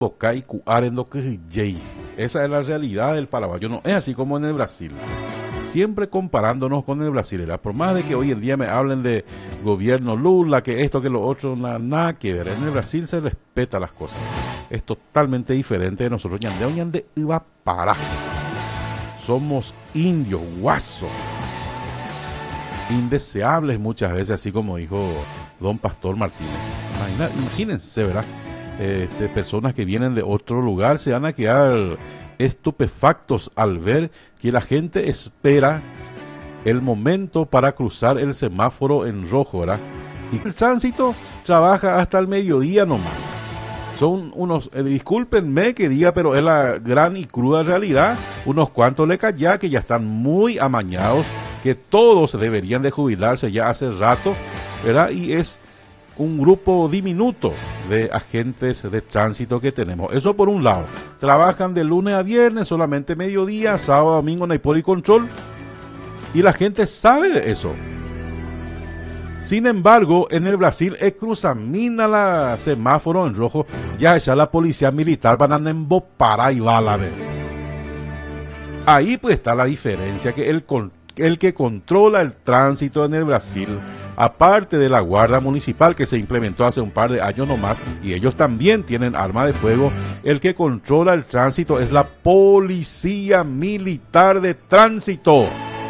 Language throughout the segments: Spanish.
y cuarendo que jay. Esa es la realidad del paraguayo, no es así como en el Brasil. Siempre comparándonos con el Brasil, ¿verdad? Por más de que hoy en día me hablen de gobierno Lula, que esto, que lo otro, nada que ver. En el Brasil se respeta las cosas. Es totalmente diferente de nosotros. Ñande iba para. Somos indios, guasos. Indeseables muchas veces, así como dijo don Pastor Martínez. Imagínense, ¿verdad? Personas que vienen de otro lugar se van a quedar estupefactos al ver que la gente espera el momento para cruzar el semáforo en rojo, ¿verdad? Y el tránsito trabaja hasta el mediodía nomás. Son unos, discúlpenme que diga, pero es la gran y cruda realidad, unos cuantos lecayá que ya están muy amañados, que todos deberían de jubilarse ya hace rato, ¿verdad? Y es un grupo diminuto de agentes de tránsito que tenemos. Eso por un lado. Trabajan de lunes a viernes, solamente mediodía, sábado, domingo no hay por y control. Y la gente sabe de eso. Sin embargo, en el Brasil, cruzamina la semáforo en rojo, ya la policía militar van a embopar y bala. Ahí pues está la diferencia, que el que controla el tránsito en el Brasil, aparte de la Guardia Municipal que se implementó hace un par de años nomás, y ellos también tienen arma de fuego, el que controla el tránsito es la Policía Militar de Tránsito.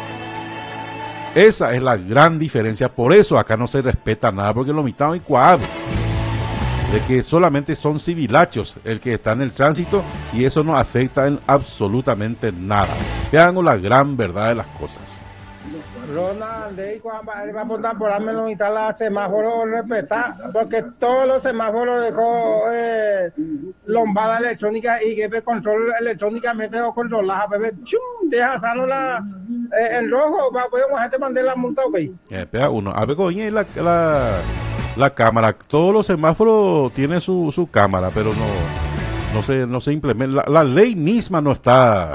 Esa es la gran diferencia, por eso acá no se respeta nada, porque lo mitad y cuadro, de que solamente son civilachos el que está en el tránsito, y eso no afecta en absolutamente nada. Vean la gran verdad de las cosas. Ronald, va a apuntar por darme mitad la semáforo respetar, porque todos los semáforos dejó lombada electrónica y que control electrónicamente o controlada, deja sano en rojo, podemos gente mandar la multa, ok. Espera uno, a ver coño, la cámara, todos los semáforos tienen su cámara, pero no se implementa, la ley misma no está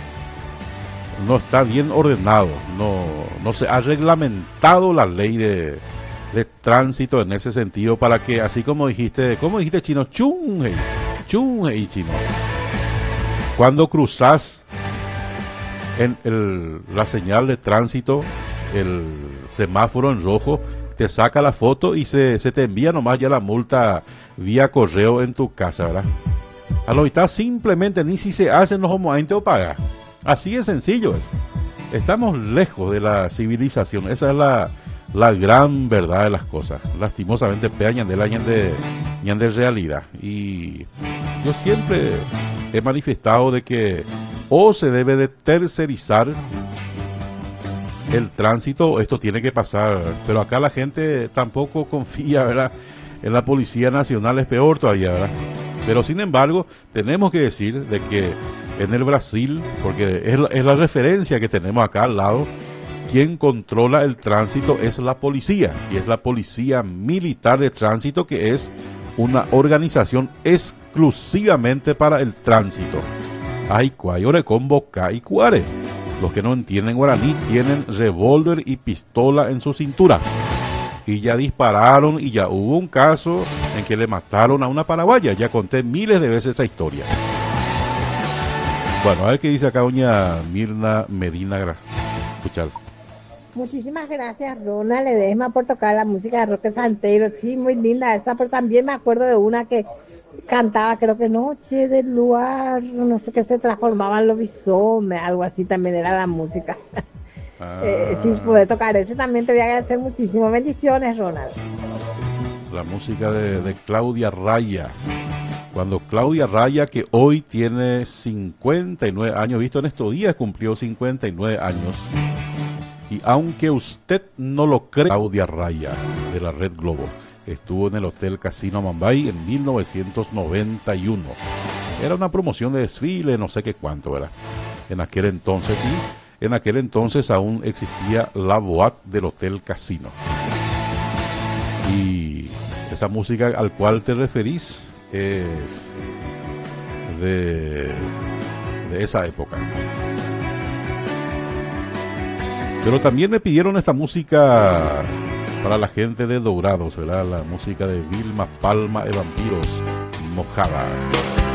bien ordenado, no se ha reglamentado la ley de tránsito en ese sentido, para que, así como dijiste chino, chunge y chino, cuando cruzas en la señal de tránsito, el semáforo en rojo, te saca la foto y se te envía nomás ya la multa vía correo en tu casa, ¿verdad? A lo mitad simplemente ni si se hacen los homoagentes o paga. Así de sencillo es. Estamos lejos de la civilización. Esa es la gran verdad de las cosas. Lastimosamente, peñan de realidad. Y yo siempre he manifestado de que o se debe de tercerizar el tránsito, esto tiene que pasar. Pero acá la gente tampoco confía, ¿verdad? En la Policía Nacional es peor todavía, ¿verdad? Pero sin embargo, tenemos que decir de que en el Brasil, porque es la referencia que tenemos acá al lado, quien controla el tránsito es la policía, y es la Policía Militar de Tránsito, que es una organización exclusivamente para el tránsito. Ay, cuayore con boca y cuare. Los que no entienden guaraní tienen revólver y pistola en su cintura. Y ya dispararon, y ya hubo un caso en que le mataron a una paraguaya. Ya conté miles de veces esa historia. Bueno, a ver qué dice acá doña Mirna Medina. Escuchar. Muchísimas gracias, Ronald Ledesma, por tocar la música de Roque Santero. Sí, muy linda esa, pero también me acuerdo de una que cantaba, creo que Noche del Luar, no sé qué, se transformaba en lobisombre, algo así también era la música. Si puede tocar ese también te voy a agradecer muchísimo. Bendiciones, Ronald. La música de Claudia Raya. Cuando Claudia Raya, que hoy tiene 59 años, visto en estos días, cumplió 59 años. Y aunque usted no lo cree, Claudia Raya, de la Red Globo, estuvo en el Hotel Casino Mumbai en 1991. Era una promoción de desfile, no sé qué cuánto, ¿verdad? En aquel entonces, y en aquel entonces aún existía la boat del Hotel Casino. Y esa música al cual te referís es de esa época. Pero también me pidieron esta música para la gente de Dourados, ¿verdad? La música de Vilma Palma de Vampiros, Mojada.